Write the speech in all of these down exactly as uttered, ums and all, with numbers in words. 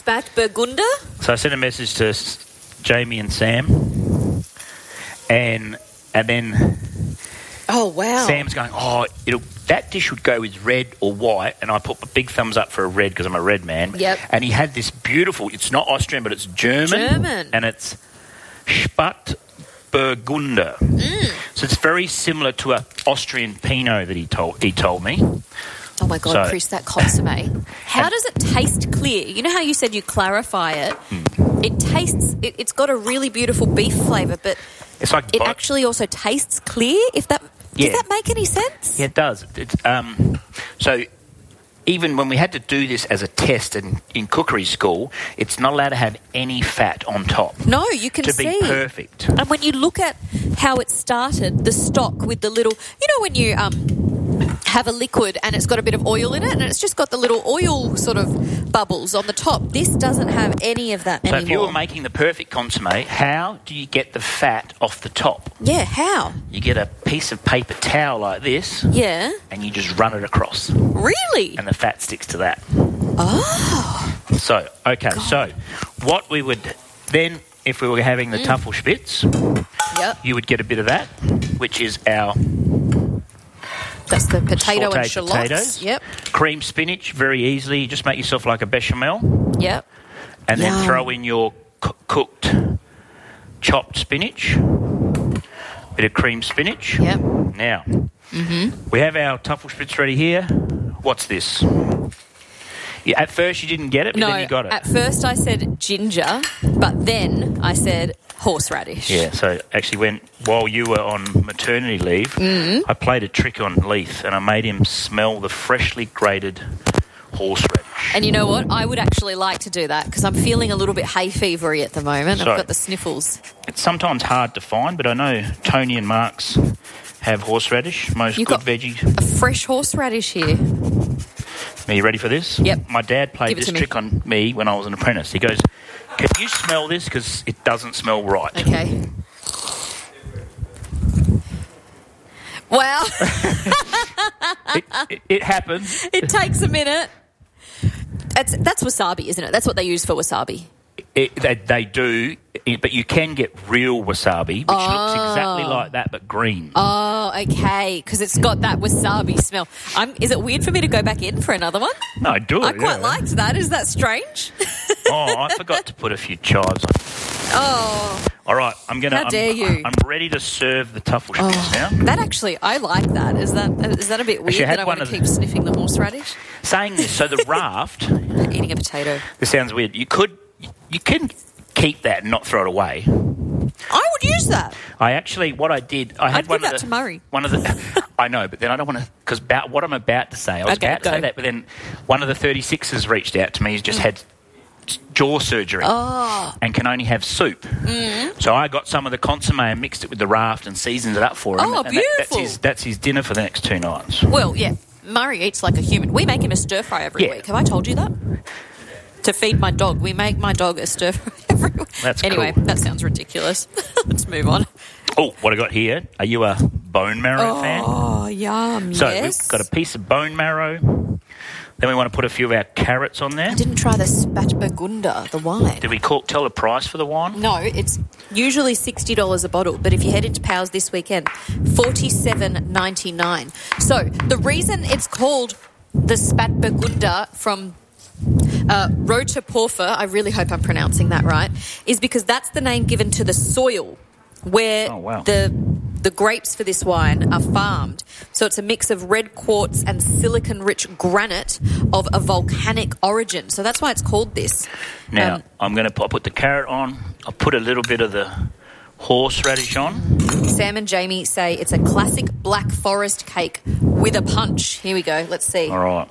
Spätburgunder? So I sent a message to S- Jamie and Sam, and and then Oh, wow. Sam's going, oh, it'll, that dish would go with red or white, and I put a big thumbs up for a red because I'm a red man. Yep. And he had this beautiful, it's not Austrian, but it's German. German. And it's Spätburgunder. Mm. So it's very similar to a Austrian Pinot that he told he told me. Oh, my God, So- Chris, that consommé. How does it taste clear? You know how you said you clarify it? Mm. It tastes, it, it's got a really beautiful beef flavour, but It's like it bo- actually also tastes clear, if that... Yeah. Does that make any sense? Yeah, it does. It's, um, so even when we had to do this as a test in, in cookery school, it's not allowed to have any fat on top. No, you can to see. be perfect. And when you look at how it started, the stock with the little... You know when you um, have a liquid and it's got a bit of oil in it and it's just got the little oil sort of bubbles on the top. This doesn't have any of that So anymore. if you were making the perfect consommé, how do you get the fat off the top? Yeah, how? You get a piece of paper towel like this Yeah. and you just run it across Really? and the fat sticks to that. Oh. So, okay, so what we would then, if we were having the Mm. Tafelspitz, Yep. you would get a bit of that, which is our That's the potato and sautéed shallots. potatoes. Yep. Cream spinach, very easily. You just make yourself like a bechamel Yep. and then Yum. throw in your c- cooked chopped spinach, bit of cream spinach. Yep. Now, we have our Tafelspitz ready here. What's this? Yeah, at first you didn't get it, but No, then you got it. at first I said ginger, but then I said horseradish. Yeah, so actually when while you were on maternity leave, Mm-hmm. I played a trick on Leith and I made him smell the freshly grated horseradish. And you know what? I would actually like to do that because I'm feeling a little bit hay fevery at the moment. So- I've got the sniffles. It's sometimes hard to find, but I know Tony and Mark's have horseradish, most You've good got- veggies. A fresh horseradish here. Are you ready for this? Yep. My dad played Give it this to me. trick on me when I was an apprentice. He goes, can you smell this? Because it doesn't smell right. Okay. Wow. It, it, it happens. It takes a minute. That's, that's wasabi, isn't it? That's what they use for wasabi. It, they, they do, it, but you can get real wasabi, which looks exactly like that, but green. Oh, okay, because it's got that wasabi smell. I'm, is it weird for me to go back in for another one? No, do it. I quite yeah. liked that. Is that strange? Oh, I forgot to put a few chives on. Oh, All right, I'm gonna. How I'm, dare you. I'm ready to serve the Tafelspitz oh. now. That actually, I like that. Is that is that a bit weird Actually, I had that I one want to of keep the- sniffing the horseradish? Saying this, so the raft. Eating a potato. This sounds weird. You could, you can keep that and not throw it away. I would use that. I actually, what I did, I had I'd one give of that the, to Murray. One of the, I know, but then I don't want to, because about what I'm about to say, I was Okay, about to go. say that, but then one of the thirty-sixers reached out to me. He's just had jaw surgery Oh. and can only have soup. Mm. So I got some of the consomme and mixed it with the raft and seasoned it up for him. Oh, and that- that's beautiful. his that's his dinner for the next two nights. Well, yeah. Murray eats like a human. We make him a stir fry every Yeah. week. Have I told you that? To feed my dog, we make my dog a stir fry every week. That's anyway, cool. that sounds ridiculous. Let's move on. Oh, what I got here? Are you a bone marrow fan? Oh, yum! So yes. we've got a piece of bone marrow. Then we want to put a few of our carrots on there. I didn't try the Spätburgunder, the wine. Did we call, tell the price for the wine? No, it's usually sixty dollars a bottle, but if you head into Powers this weekend, forty-seven ninety-nine. So the reason it's called the Spätburgunder from uh, Roteporfer, I really hope I'm pronouncing that right, is because that's the name given to the soil where Oh, wow. the the grapes for this wine are farmed. So it's a mix of red quartz and silicon-rich granite of a volcanic origin. So that's why it's called this. Now, Um, I'm going to put, put the carrot on. I'll put a little bit of the horseradish on. Sam and Jamie say it's a classic black forest cake with a punch. Here we go. Let's see. All right.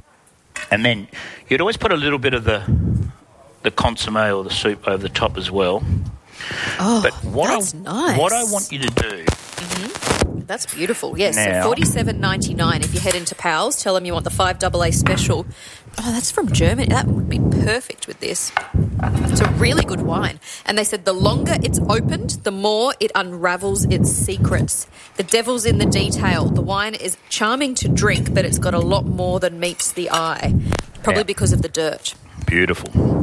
And then you'd always put a little bit of the the consomme or the soup over the top as well. Oh, But what that's I, nice. What I want you to do... That's beautiful. Yes, Now- so forty-seven ninety-nine. If you head into Powell's, tell them you want the five double A special. Oh, that's from Germany. That would be perfect with this. It's a really good wine. And they said the longer it's opened, the more it unravels its secrets. The devil's in the detail. The wine is charming to drink, but it's got a lot more than meets the eye. Probably Yeah. because of the dirt. Beautiful.